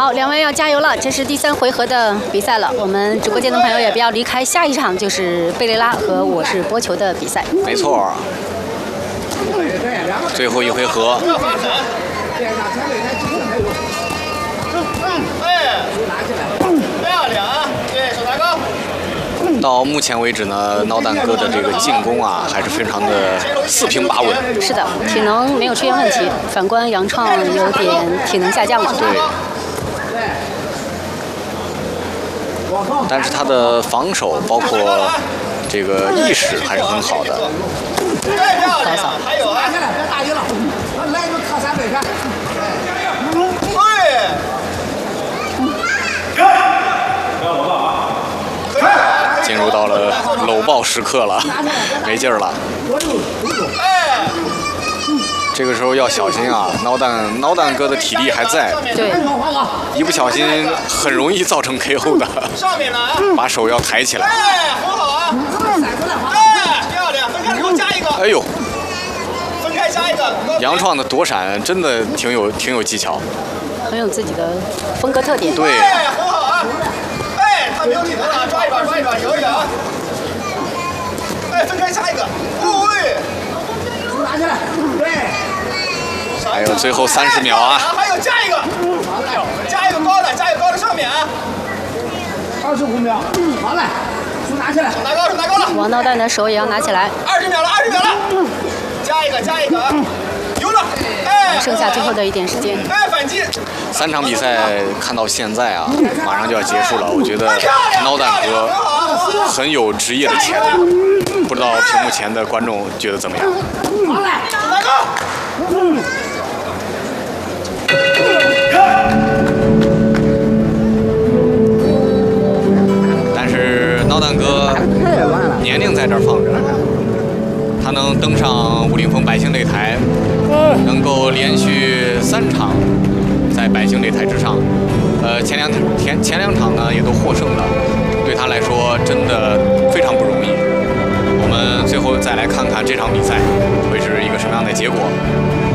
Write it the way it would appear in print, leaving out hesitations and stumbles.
好，两位要加油了，这是第3回合的比赛了。我们直播间的朋友也不要离开，下一场就是贝雷拉和我是波球的比赛。 没错，最后一回合。到目前为止呢，孬蛋哥的这个进攻啊，还是非常的4平8稳。 是的，体能没有出现问题，反观杨创有点体能下降了。 对。但是他的防守包括这个意识还是很好的。 高扫。 还有啊，别打击了，来一个靠3北上。 进入到了搂抱时刻了，没劲儿了。这个时候要小心啊！孬蛋哥的体力还在， 对， 一不小心很容易造成 KO 的。把手要抬起来。 很好啊！哎，漂亮！分开给我加一个。 哎呦！ 分开加一个。 杨创的躲闪真的挺有技巧， 很有自己的风格特点。 对。 很好啊！哎，他没有体能了，抓一把，摇一摇。哎，分开加一个。对。拿起来。对。 还有最后30秒啊！ 还有加一个，加一个高的上面啊！25秒，好嘞，手拿起来，手拿高了。 王孬蛋的手也要拿起来。 20秒了，加一个啊！有了，哎， 剩下最后的一点时间。 哎，反击。 3场比赛看到现在啊，马上就要结束了。我觉得孬蛋哥很有职业的潜力，不知道屏幕前的观众觉得怎么样？ 好嘞，拿高。 但是孬蛋哥年龄在这儿放着，他能登上武岭峰百姓擂台，能够连续3场在百姓擂台之上，前两场呢也都获胜了，对他来说真的非常不容易。我们最后再来看看这场比赛会是一个什么样的结果。